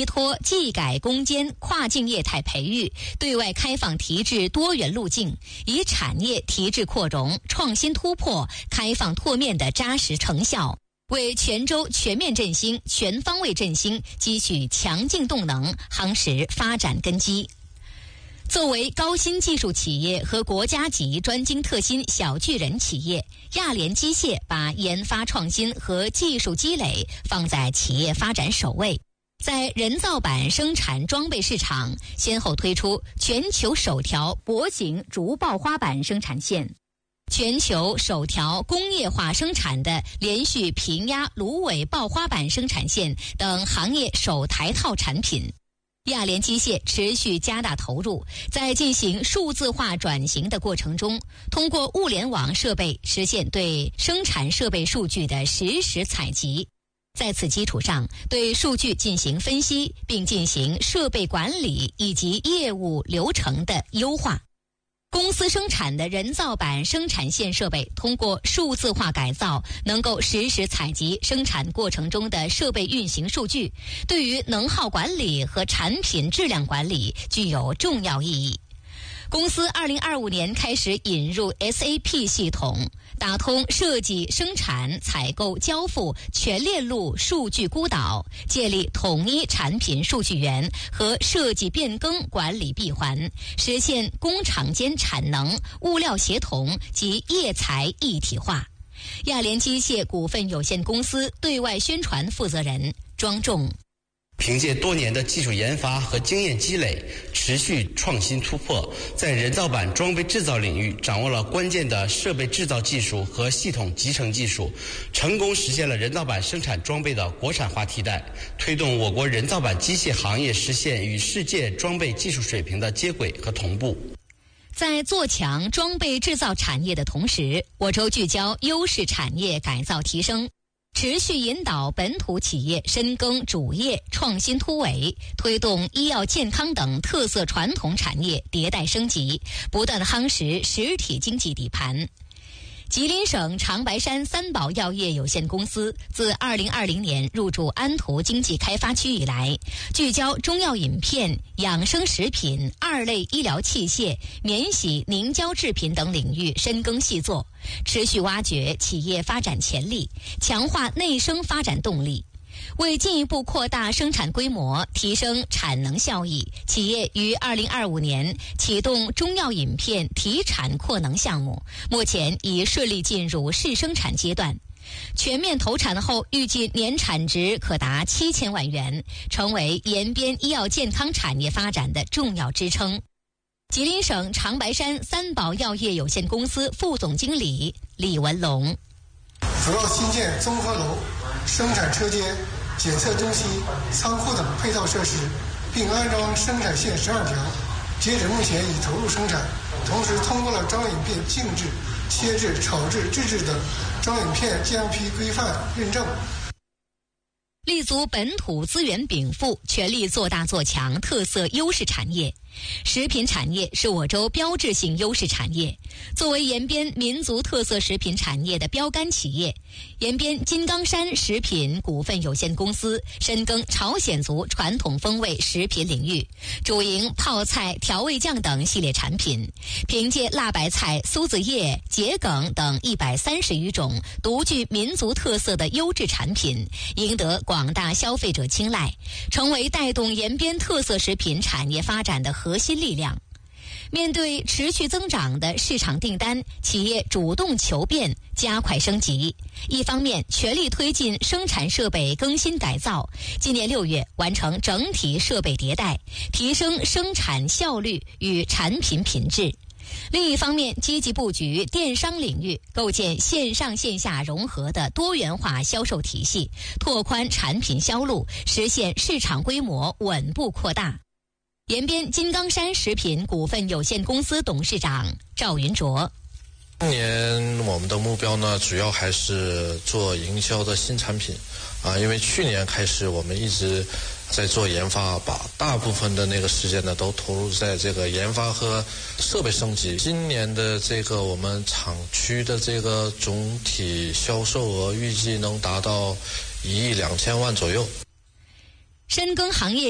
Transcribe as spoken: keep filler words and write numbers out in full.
依托技改攻坚跨境业态培育、对外开放提质多元路径，以产业提质扩容、创新突破、开放拓面的扎实成效，为泉州全面振兴、全方位振兴积蓄强劲动能，夯实发展根基。作为高新技术企业和国家级专精特新小巨人企业，亚联机械把研发创新和技术积累放在企业发展首位，在人造板生产装备市场先后推出全球首条薄型竹爆花板生产线，全球首条工业化生产的连续平压芦苇爆花板生产线等行业首台套产品。亚联机械持续加大投入，在进行数字化转型的过程中，通过物联网设备实现对生产设备数据的实时采集，在此基础上对数据进行分析，并进行设备管理以及业务流程的优化。公司生产的人造板生产线设备通过数字化改造，能够实时采集生产过程中的设备运行数据，对于能耗管理和产品质量管理具有重要意义。公司二零二五年开始引入 S A P 系统，打通设计、生产、采购、交付全链路数据孤岛，建立统一产品数据源和设计变更管理闭环，实现工厂间产能、物料协同及业材一体化。亚联机械股份有限公司对外宣传负责人庄重。 凭借多年的技术研发和经验积累，持续创新突破，在人造板装备制造领域掌握了关键的设备制造技术和系统集成技术，成功实现了人造板生产装备的国产化替代，推动我国人造板机械行业实现与世界装备技术水平的接轨和同步。 在做强装备制造产业的同时，我州聚焦优势产业改造提升，持续引导本土企业深耕主业、创新突围，推动医药健康等特色传统产业迭代升级，不断夯实实体经济底盘。吉林省长白山三宝药业有限公司自二零二零年入驻安图经济开发区以来，聚焦中药饮片、养生食品、二类医疗器械、免洗凝胶制品等领域深耕细作，持续挖掘企业发展潜力，强化内生发展动力。为进一步扩大生产规模，提升产能效益，企业于二零二五年启动中药饮片提产扩能项目，目前已顺利进入试生产阶段。全面投产后，预计年产值可达七千万元，成为延边医药健康产业发展的重要支撑。吉林省长白山三宝药业有限公司副总经理李文龙。 主要新建综合楼、生产车间、检测中心、仓库等配套设施，并安装生产线十二条，截止目前已投入生产。同时通过了装饮片静置、切制、炒制、制制等装饮片 G M P 规范认证。 立足本土资源禀赋，全力做大做强特色优势产业。食品产业是我州标志性优势产业，作为延边民族特色食品产业的标杆企业，延边金刚山食品股份有限公司深耕朝鲜族传统风味食品领域，主营泡菜、调味酱等系列产品，凭借辣白菜、苏子叶、桔梗等一百三十余种独具民族特色的优质产品，赢得广大消费者青睐，成为带动延边特色食品产业发展的核心力量。面对持续增长的市场订单，企业主动求变，加快升级。一方面全力推进生产设备更新改造，今年六月完成整体设备迭代，提升生产效率与产品品质。另一方面，积极布局电商领域，构建线上线下融合的多元化销售体系，拓宽产品销路，实现市场规模稳步扩大。延边金刚山食品股份有限公司董事长赵云卓： 今年我们的目标呢，主要还是做营销的新产品啊，因为去年开始我们一直在做研发，把大部分的那个时间呢都投入在这个研发和设备升级。今年的这个我们厂区的这个总体销售额预计能达到一亿两千万左右。 深耕行业